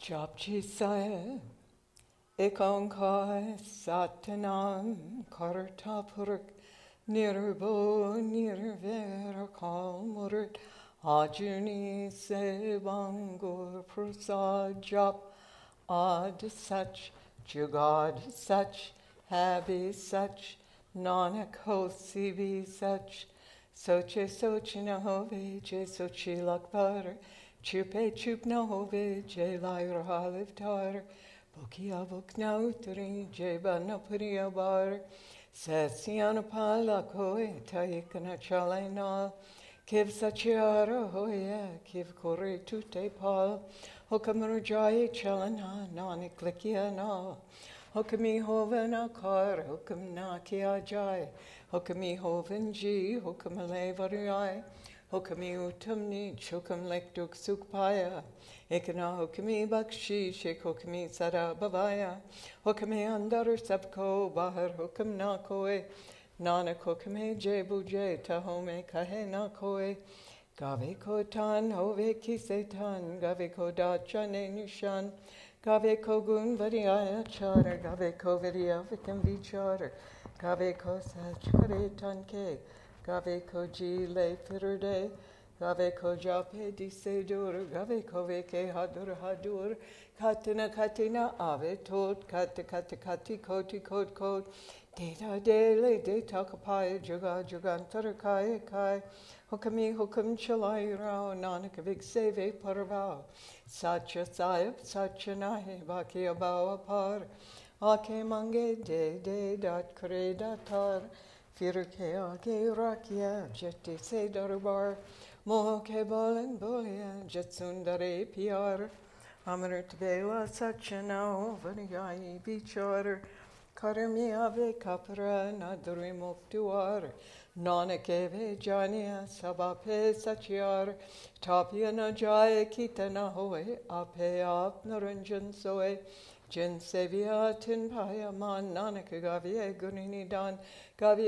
Japchi saye ekonkai satanam kartapurk nirbo nirvera kalmurit ajuni se bangur prasad jap ad such jugad such habi such nanak hosi be such soche sochina hove je sochi lakbar chupe chup na hove je lair haliv tar boki avok na utri je bana priya bar sasiana pala koe taikana chalena kiv sachiara hoya kiv kore tute pal hokamur jai chalana nanik likiana Hokami hoven akar, hokam na kia jai, hokami hoven ji, hokam levarai, hokami utamni, chokam lekduk sukpaya, ekana hokami bakshi, shek hokami sada bavaya, hokami andar sabko, bahar hokam na koe, nanak hokame jebu je, tahome kahe na koe, Gave ko tan hove kise tan, gave ko dachane nishan, gave ko gun variya char, gave ko variya vikam vichar, gave ko sach kare tanke, gave ko ji le firde, gave ko jape di sedur, gave ko veke hadur hadur, katina katina ave tot, kati koti kot kot, Deta dele de takapaya juga jugantar kai kai hokami hokum chalai rao nanak vig seve parvao sacha sayap sacha nahe baki abawa par ake mange de dat kre datar firke ake rakia jeti se darbar moho ke bolen bolia jetsundare piar amrit vela sacha nao vaniyai bichar Karmi ave kapra nadri muktuar Nanakeve jania sabape sachiar Tapia na jaya kita na hoe Ape ap naranjan soe Jin sevia tin paya man nanakagavye gunini dan Gavye